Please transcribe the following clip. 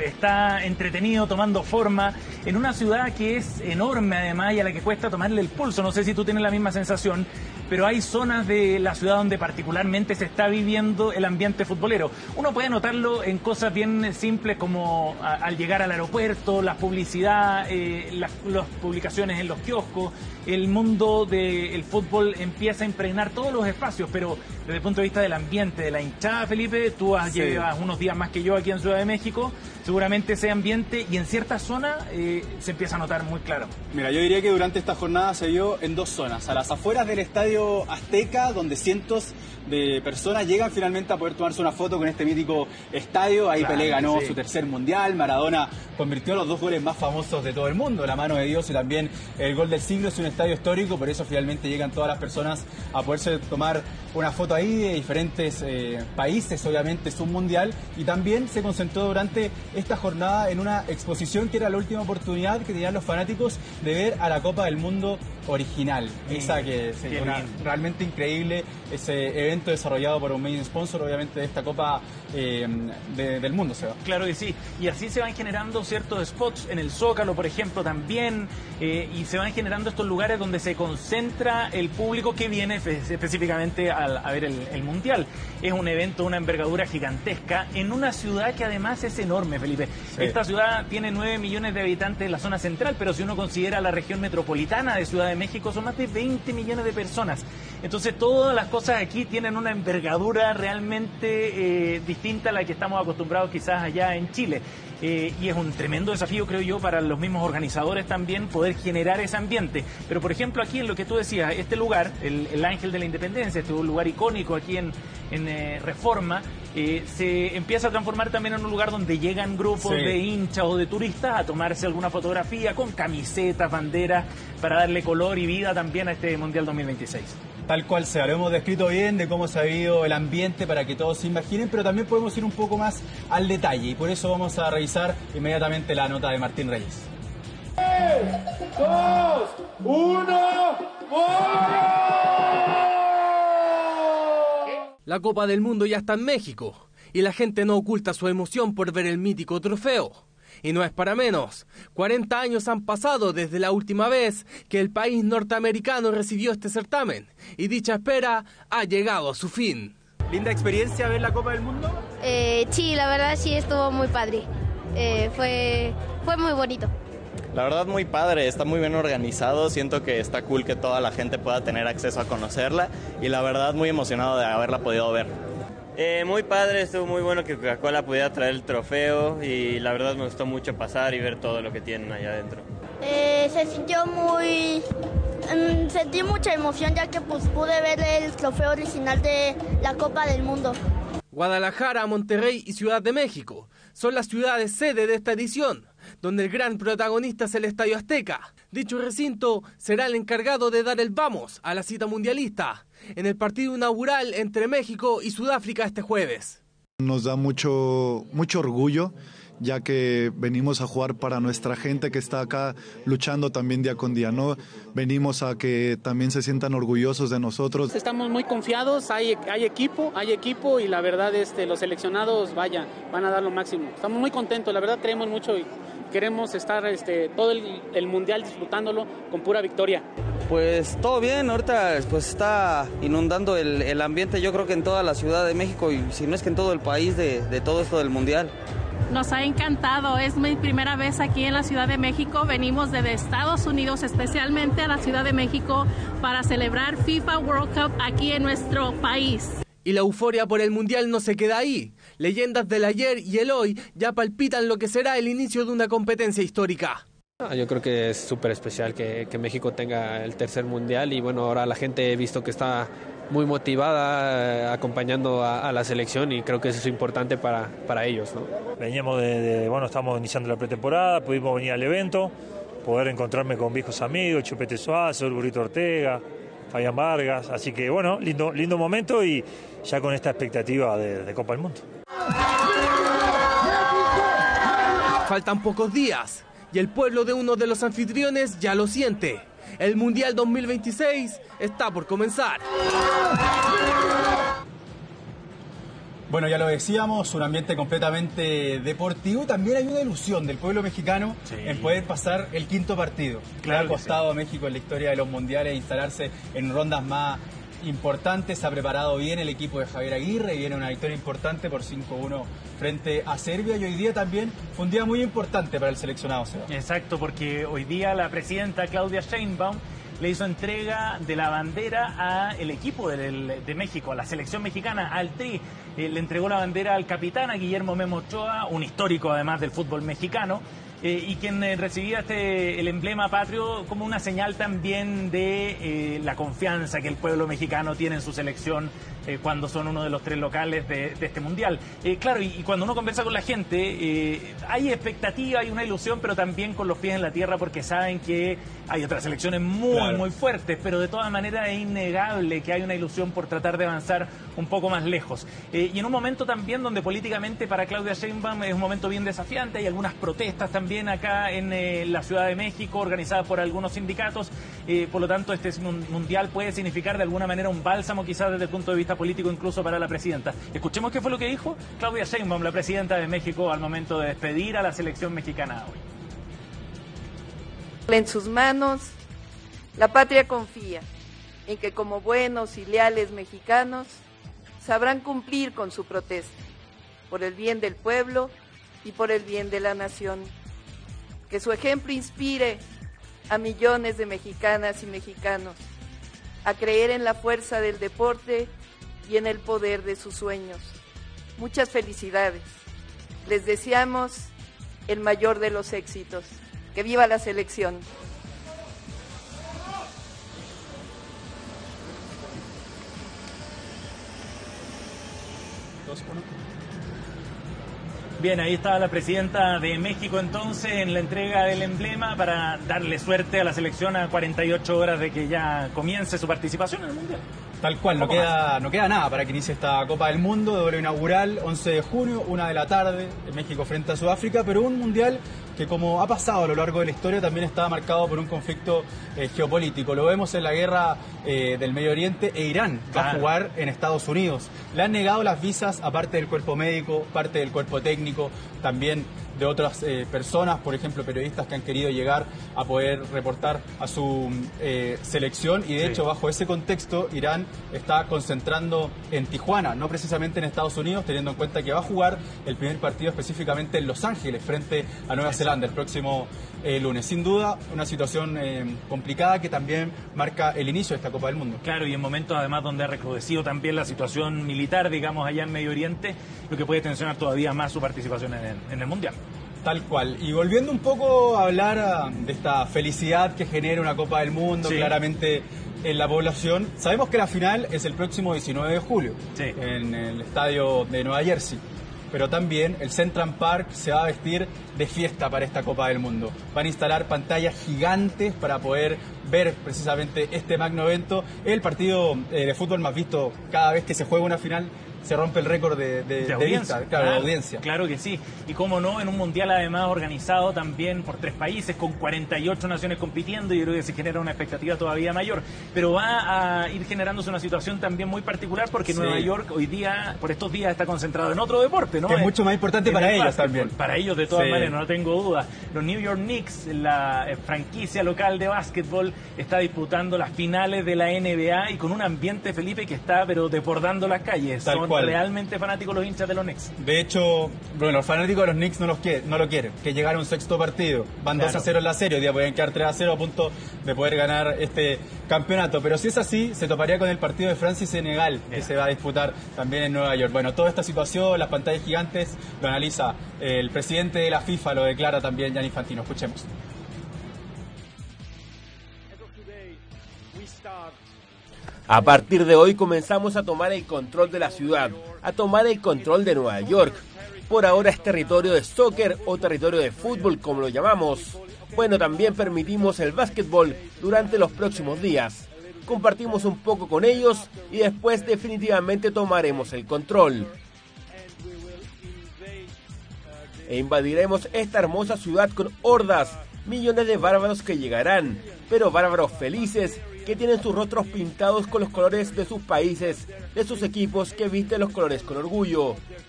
está entretenido, tomando forma, en una ciudad que es enorme además y a la que cuesta tomarle el pulso. No sé si tú tienes la misma sensación, pero hay zonas de la ciudad donde particularmente se está viviendo el ambiente futbolero. Uno puede notarlo en cosas bien simples como al llegar al aeropuerto, la publicidad, las publicaciones en los kioscos. El mundo del fútbol empieza a impregnar todos los espacios, pero desde el punto de vista del ambiente, de la hinchada, Felipe, tú llevas unos días más que yo aquí en Ciudad de México, seguramente ese ambiente y en ciertas zonas se empieza a notar muy claro. Mira, yo diría que durante esta jornada se vio en dos zonas, a las afueras del Estadio Azteca, donde cientos de personas llegan finalmente a poder tomarse una foto con este mítico estadio. Ahí Pelé ganó su tercer mundial, Maradona convirtió los 2 goles más famosos de todo el mundo, la mano de Dios y también el gol del siglo. Es un estadio histórico, por eso finalmente llegan todas las personas a poderse tomar una foto ahí de diferentes países. Obviamente es un mundial y también se concentró durante esta jornada en una exposición que era la última oportunidad que tenían los fanáticos de ver a la Copa del Mundo original, esa que es realmente increíble, ese evento desarrollado por un main sponsor obviamente de esta Copa del Mundo, Seba. Claro que sí, y así se van generando ciertos spots en el Zócalo, por ejemplo, también, y se van generando estos lugares donde se concentra el público que viene específicamente a ver el Mundial. Es un evento de una envergadura gigantesca en una ciudad que además es enorme, Felipe. Sí. Esta ciudad tiene 9 millones de habitantes en la zona central, pero si uno considera la región metropolitana de Ciudad de México, son más de 20 millones de personas. Entonces todas las cosas aquí tienen una envergadura realmente distinta a la que estamos acostumbrados quizás allá en Chile. Y es un tremendo desafío, creo yo, para los mismos organizadores también poder generar ese ambiente. Pero, por ejemplo, aquí en lo que tú decías, este lugar, el Ángel de la Independencia, este es un lugar icónico aquí en Reforma, se empieza a transformar también en un lugar donde llegan grupos de hinchas o de turistas a tomarse alguna fotografía con camisetas, banderas, para darle color y vida también a este Mundial 2026. Tal cual sea, lo hemos descrito bien de cómo se ha vivido el ambiente para que todos se imaginen, pero también podemos ir un poco más al detalle y por eso vamos a revisar inmediatamente la nota de Martín Reyes. 3, 2, 1, La Copa del Mundo ya está en México y la gente no oculta su emoción por ver el mítico trofeo. Y no es para menos, 40 años han pasado desde la última vez que el país norteamericano recibió este certamen y dicha espera ha llegado a su fin. ¿Linda experiencia ver la Copa del Mundo? Sí, la verdad sí estuvo muy padre, fue muy bonito. La verdad muy padre, está muy bien organizado, siento que está cool que toda la gente pueda tener acceso a conocerla y la verdad muy emocionado de haberla podido ver. Muy padre, estuvo muy bueno que Coca-Cola pudiera traer el trofeo y la verdad me gustó mucho pasar y ver todo lo que tienen allá adentro. Se sintió sentí mucha emoción ya que pues pude ver el trofeo original de la Copa del Mundo. Guadalajara, Monterrey y Ciudad de México son las ciudades sede de esta edición, donde el gran protagonista es el Estadio Azteca. Dicho recinto será el encargado de dar el vamos a la cita mundialista en el partido inaugural entre México y Sudáfrica este jueves. Nos da mucho orgullo, ya que venimos a jugar para nuestra gente que está acá luchando también día con día, ¿no? Venimos a que también se sientan orgullosos de nosotros. Estamos muy confiados, hay equipo y la verdad los seleccionados van a dar lo máximo. Estamos muy contentos, la verdad creemos mucho y queremos estar todo el mundial disfrutándolo con pura victoria. Pues todo bien, ahorita pues está inundando el ambiente, yo creo que en toda la Ciudad de México y si no es que en todo el país de todo esto del mundial. Nos ha encantado, es mi primera vez aquí en la Ciudad de México, venimos desde Estados Unidos especialmente a la Ciudad de México para celebrar FIFA World Cup aquí en nuestro país. Y la euforia por el Mundial no se queda ahí. Leyendas del ayer y el hoy ya palpitan lo que será el inicio de una competencia histórica. Yo creo que es súper especial que México tenga el tercer Mundial y bueno, ahora la gente he visto que está muy motivada acompañando a la selección y creo que eso es importante para ellos, ¿no? Veníamos estamos iniciando la pretemporada, pudimos venir al evento, poder encontrarme con viejos amigos, Chupete Suazo, el Burrito Ortega, Fabián Vargas, así que bueno, lindo momento y ya con esta expectativa de Copa del Mundo. Faltan pocos días y el pueblo de uno de los anfitriones ya lo siente. El Mundial 2026 está por comenzar. Bueno, ya lo decíamos, un ambiente completamente deportivo. También hay una ilusión del pueblo mexicano en poder pasar el quinto partido. Claro, le ha costado a México en la historia de los mundiales instalarse en rondas más importantes. Se ha preparado bien el equipo de Javier Aguirre y viene una victoria importante por 5-1 frente a Serbia. Y hoy día también fue un día muy importante para el seleccionado, Seba. Exacto, porque hoy día la presidenta Claudia Sheinbaum le hizo entrega de la bandera al equipo de México, a la selección mexicana, al Tri. Le entregó la bandera al capitán, a Guillermo Memo Ochoa, un histórico además del fútbol mexicano, y quien recibía el emblema patrio como una señal también de la confianza que el pueblo mexicano tiene en su selección cuando son uno de los 3 locales de este mundial. Claro, y cuando uno conversa con la gente, hay expectativa, hay una ilusión, pero también con los pies en la tierra, porque saben que hay otras selecciones muy fuertes, pero de todas maneras es innegable que hay una ilusión por tratar de avanzar un poco más lejos. Y en un momento también donde políticamente para Claudia Sheinbaum es un momento bien desafiante, hay algunas protestas también acá en la Ciudad de México organizadas por algunos sindicatos, por lo tanto este mundial puede significar de alguna manera un bálsamo quizás desde el punto de vista político incluso para la presidenta. Escuchemos qué fue lo que dijo Claudia Sheinbaum, la presidenta de México, al momento de despedir a la selección mexicana hoy. En sus manos, la patria confía en que como buenos y leales mexicanos sabrán cumplir con su protesta, por el bien del pueblo y por el bien de la nación. Que su ejemplo inspire a millones de mexicanas y mexicanos a creer en la fuerza del deporte y en el poder de sus sueños. Muchas felicidades. Les deseamos el mayor de los éxitos. ¡Que viva la selección! Bien, ahí estaba la presidenta de México entonces en la entrega del emblema para darle suerte a la selección a 48 horas de que ya comience su participación en el Mundial. Tal cual, no queda nada para que inicie esta Copa del Mundo, doble inaugural, 11 de junio, 1 de la tarde, en México frente a Sudáfrica, pero un mundial que, como ha pasado a lo largo de la historia, también estaba marcado por un conflicto geopolítico. Lo vemos en la guerra del Medio Oriente, e Irán va a jugar en Estados Unidos. Le han negado las visas a parte del cuerpo médico, parte del cuerpo técnico, también de otras personas, por ejemplo periodistas que han querido llegar a poder reportar a su selección, y de hecho bajo ese contexto Irán está concentrando en Tijuana, no precisamente en Estados Unidos, teniendo en cuenta que va a jugar el primer partido específicamente en Los Ángeles frente a Nueva Zelanda el próximo lunes. Sin duda una situación complicada que también marca el inicio de esta Copa del Mundo. Claro, y en momentos además donde ha recrudecido también la situación militar, digamos, allá en Medio Oriente, lo que puede tensionar todavía más su participación en el Mundial. Tal cual. Y volviendo un poco a hablar de esta felicidad que genera una Copa del Mundo, claramente en la población, sabemos que la final es el próximo 19 de julio en el estadio de Nueva Jersey. Pero también el Central Park se va a vestir de fiesta para esta Copa del Mundo. Van a instalar pantallas gigantes para poder ver precisamente este magno evento. El partido de fútbol más visto cada vez que se juega una final. Se rompe el récord de audiencia. Vista, de audiencia. Claro que sí. Y cómo no, en un mundial además organizado también por 3 países, con 48 naciones compitiendo, y yo creo que se genera una expectativa todavía mayor. Pero va a ir generándose una situación también muy particular, porque Nueva York hoy día, por estos días, está concentrado en otro deporte, ¿no? Que es mucho más importante para ellos también. Para ellos, de todas maneras, no tengo duda. Los New York Knicks, la franquicia local de básquetbol, está disputando las finales de la NBA, y con un ambiente, Felipe, que está pero desbordando las calles. Son realmente fanáticos los hinchas de los Knicks. De hecho, bueno, los fanáticos de los Knicks no lo quieren, que llegara un sexto partido. Van 2-0 en la serie, hoy día pueden quedar 3-0 a punto de poder ganar este campeonato. Pero si es así, se toparía con el partido de Francia y Senegal, que se va a disputar también en Nueva York. Bueno, toda esta situación, las pantallas gigantes, lo analiza el presidente de la FIFA, lo declara también Gianni Infantino. Escuchemos. A partir de hoy comenzamos a tomar el control de la ciudad, a tomar el control de Nueva York. Por ahora es territorio de soccer o territorio de fútbol, como lo llamamos. Bueno, también permitimos el básquetbol durante los próximos días. Compartimos un poco con ellos y después definitivamente tomaremos el control. E invadiremos esta hermosa ciudad con hordas, millones de bárbaros que llegarán, pero bárbaros felices, que tienen sus rostros pintados con los colores de sus países, de sus equipos que visten los colores con orgullo.